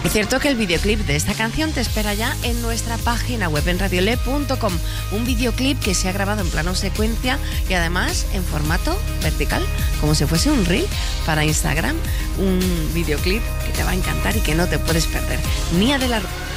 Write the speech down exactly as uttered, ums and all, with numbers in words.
Por cierto que el videoclip de esta canción te espera ya en nuestra página web en radiole punto com. Un videoclip que se ha grabado en plano secuencia y además en formato vertical, como si fuese un reel para Instagram. Un videoclip que te va a encantar y que no te puedes perder. Nia de la